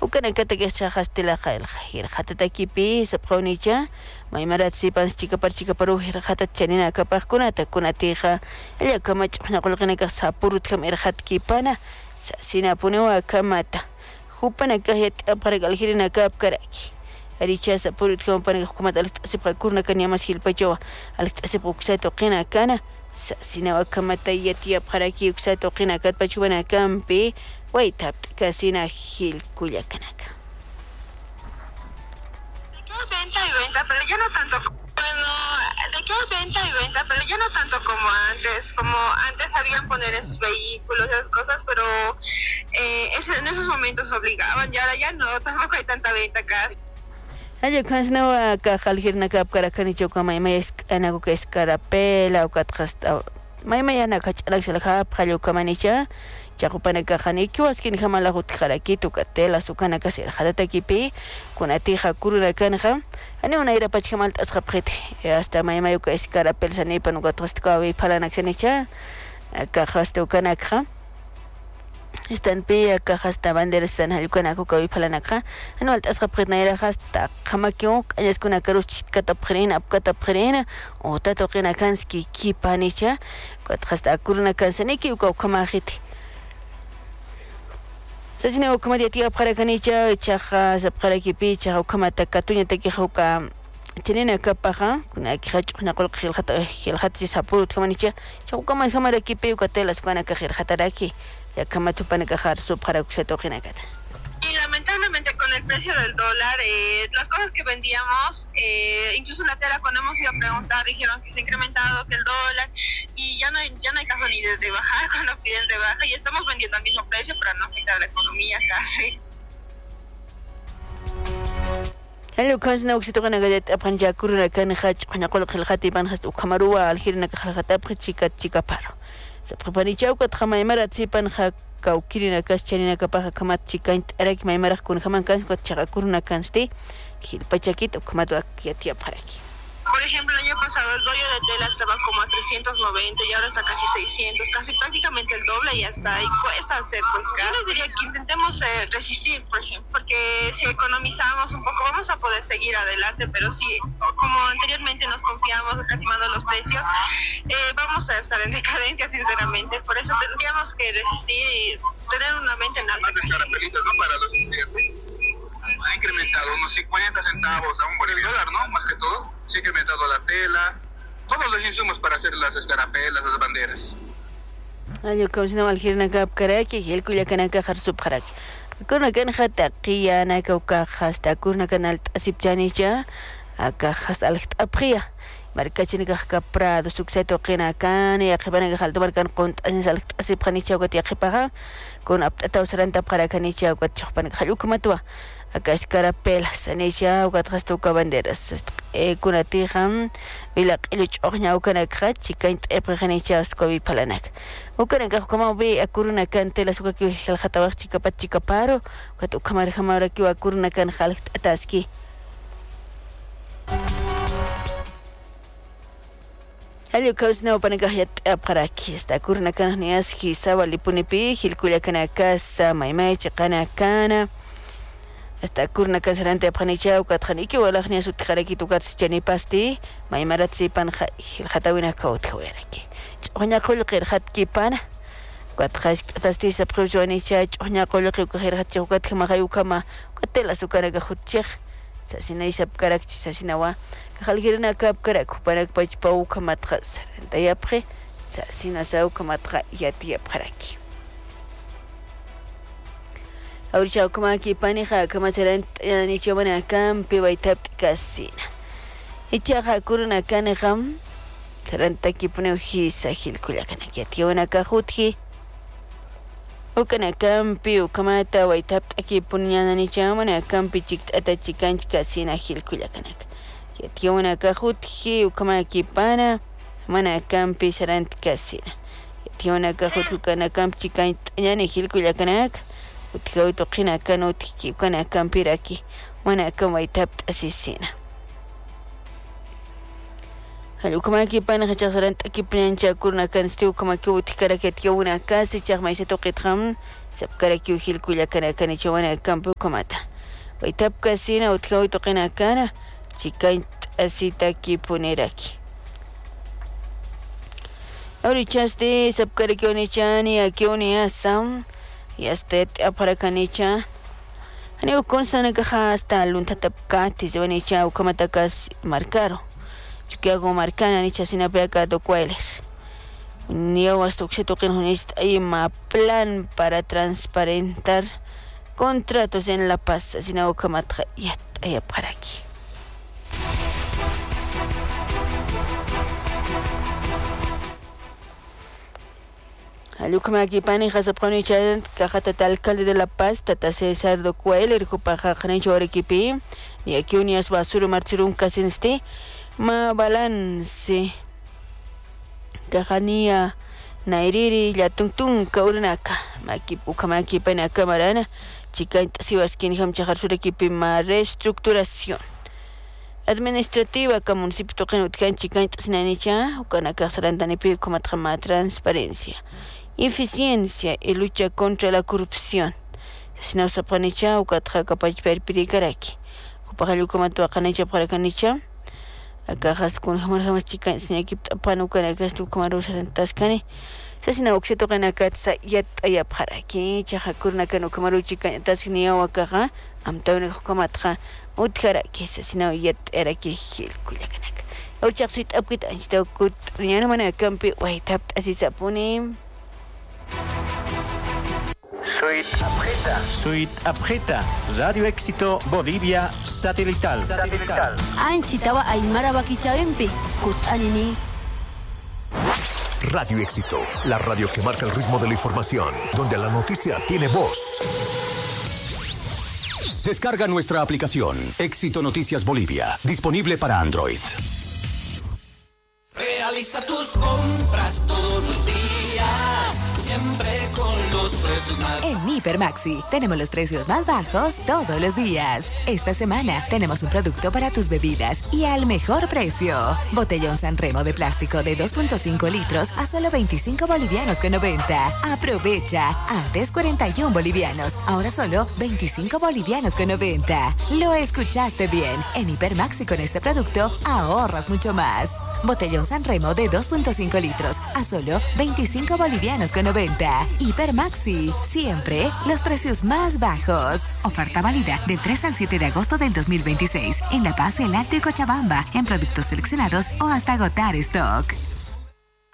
ukana katakicha hastila khail khir khatatakipi sapqawnicha maymarat sipan chikaparu hir khatat chanina kapaqkunata kunatiqa ella kamach'na qulqinaka sapurut kam irhatkipana sina punewa kamata hupana kahyat apqarak alhirina kapkaraki aricha sapurut kam pana hukumat altasip kurna kan yamas hilpachawa altasip uksato qina kana sina wakamata yati apqaraki uksato qina katpachubana kampi waytap kasina hilkullakanaka. De que hay venta y venta, pero ya no tanto. Bueno, de que hay venta y venta, pero ya no tanto como antes. Como antes sabían poner esos vehículos, esas cosas, pero en esos momentos obligaban. Y ahora ya no, tampoco hay tanta venta acá. Ayo kansnawa ka khalhirna kap karakani choka mayma anago ka escarapela o katkasta mayma yana kachalak salha phalo kamanicha chaqupana ka khaniki waskin hamala hut kharaki to katela sukana ka sel hadata kipi kunati khakuruna kanha ani una ira pachkamal tasqa phete hasta mayma yo ka escarapel sani panu ka tostka wi phalanak sanicha ka khasto kanakha están pia hasta banderas están halukana ko kawi phalanakha anual tasqa phitna ira hasta khamakyo ayas kuna karuch katapkhrin apkatapkhrin o tatoqina kanski kipanicha kat hasta kuruna kansaniki ko khamahiti sasina o kama dia pharakanicha chaha sapkharaki pi chaha kama takatunya takihuka tinina kapaha kuna kikhachuna qol khilkhat sapurut kamanicha chaha kama khamaraki pi ukatelas kana kakhir khataraki ya kama tupana kahar subkharakuseto khinakata. Y lamentablemente con el precio del dólar, las cosas que vendíamos, incluso la tela cuando hemos ido a preguntar dijeron que se ha incrementado, que el dólar, y ya no hay caso ni de rebajar cuando piden rebaja, y estamos vendiendo al mismo precio para no afectar la economía casi. Hello, kasna uksito kana gadet apanja kuruna kana khach khana qol khilkhati ban khast ukhamarua alhirna khalkhata chika paro. Se preparichau kat khama imarat sipan kha kaukirina kas chanina kapaha kamat chikaint arak maimaraj kun khaman kan kot chakakuruna kansti hilpachakit ukhamat wakiatia paraki. Por ejemplo, el año pasado el rollo de tela estaba como a 390 y ahora está casi 600, casi prácticamente el doble y hasta ahí cuesta hacer pues caro. Yo les diría que intentemos resistir, por ejemplo, porque si economizamos un poco vamos a poder seguir adelante, pero si como anteriormente nos confiamos escatimando los precios, vamos a estar en decadencia sinceramente, por eso tendríamos que resistir y tener una mente en alta. Para los estudiantes ha incrementado unos 50 centavos aún por el dólar, ¿no? Más que todo. Se ha incrementado la tela, todos los insumos para hacer las escarapelas, las banderas. Ayo kausina malhirna kap karaki hilkuya kana ka kharsub kharaki. Kuna kan khata qiyana ka hasta kuna kanal asipchanicha aka hasta al-apriya. Markachini ka prado sukseto qina kan ya khibana ka khalto barkan qont asal asipkhanicha ka tiqipaha kun apta usranta qarakanicha ka chkhpan ka halukumatwa aka escarapelas anisha ka trasto ka banderas kuna tiham ila qiluch oghnya kana khachi kaint eprkhanicha skobi palanak ukana ka kama bi akuruna kan tela suka ki khatawach chika pachika paro ka tu kamar khamara ki akuruna kan khalt ataski Hello, kausna upana kahyat apkaraki esta kurna kana nias hisa wali punipi hilkuya kana kasa maimai chakana kana esta kurna kasarante apanicha ukathaniki wala khnia sutkaraki tukats chani pasti maimarat sipan hilkhatawina kaut khweraki chonya qul qir khatki pana ukatkhas tasti sapkhujoni cha chonya qul qir khat chukat khama khayukama ukatela sukana ka khutchikh sasina isap karakchi sasinawa khalgirna kap karak panak pachpau kamatra saranta yapre sasina sau kamatra yati yapkaraki auricha kamaki panikha kamasaran yani chomana kampi waitap kasina ichaha kuruna kanegam saranta kipne hisa hilkuya kana yati wana kahuthi ukana kampi ukamata waitap akipunyana ni chamana kampi chiktata chikanch kasina hilkuya kana yatiwana kahuthi ukama kipana mana kampi sarant kasina yatiwana kahuthi kana kampi kaint yani hilkuya kana utkau toqina kana utki kana kampi raki mana kama itapt asisina halu kama kipana khachak sarant akipnancha kurna kan stu kama ki utkara yatiwana kasi chak maisa toqitram sapkaraki ujilkulla kanakanicha wana campo komata waitapkasina utjawitoqina kana chikaint asitaki poneraki ahorichaste sapkaraki onichani aquí oniasam y hasta aparakanicha ani ukonsana kaja hasta luntatapkati se vanicha ukamatakas marcaro chukiago marcana nicha sinapeka dokueler Niyo toquen hay un plan para transparentar contratos en La Paz, sin aukamatra yat allá para aquí. Alukama pani hasapani chan cajata alcalde de La Paz, tata César Docuel, el copaja janicho arequipi, y aquí unias basura marchirum casenste, ma balance. Kahania nairiri ya tungtung kaurnaka maki ukamaki pana camarana chica sibaskin ham chahar surekipi ma reestructuración administrativa ka municipio toquen utkan chica sinanicha ukanaka sarantani pi como transparencia eficiencia y lucha contra la corrupción sina usapanicha ukatra kapach perpirikaraki upahalu como tu akanicha para kanicha acá has con jamás chica sin equipo panuca en acá estuvo como rosarentas cani se sin oxito que nakatsa yat aya para aquí chajakurna que no como chica tasnia o acá amtaune como atra utkara que se sin yat era que gil cuya canak o chaksit apit ansta kut niana mana campi wait tap así se pone Suite Aprieta, Radio Éxito Bolivia Satelital. Ansitawa Aymara Bakichaempi, Kut Anini. Radio Éxito, la radio que marca el ritmo de la información, donde la noticia tiene voz. Descarga nuestra aplicación, Éxito Noticias Bolivia, disponible para Android. Realiza tus compras todos los días, siempre con los precios más. En Hipermaxi tenemos los precios más bajos todos los días. Esta semana tenemos un producto para tus bebidas y al mejor precio. Botellón Sanremo de plástico de 2.5 litros a solo 25 bolivianos con 90. Aprovecha. Antes 41 bolivianos, ahora solo 25 bolivianos con 90. Lo escuchaste bien. En Hipermaxi con este producto ahorras mucho más. Botellón Sanremo de 2.5 litros a solo 25 bolivianos con 90. Hipermaxi, siempre los precios más bajos. Oferta válida del 3 al 7 de agosto del 2026 en La Paz, El Alto y Cochabamba, en productos seleccionados o hasta agotar stock.